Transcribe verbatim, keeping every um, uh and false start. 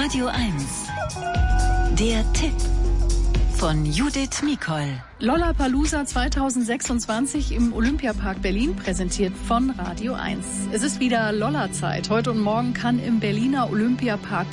Radio eins. Der Tipp von Judith Mikol. Lollapalooza zweitausendsechsundzwanzig im Olympiapark Berlin, präsentiert von Radio eins. Es ist wieder Lolla-Zeit. Heute und morgen kann im Berliner Olympiapark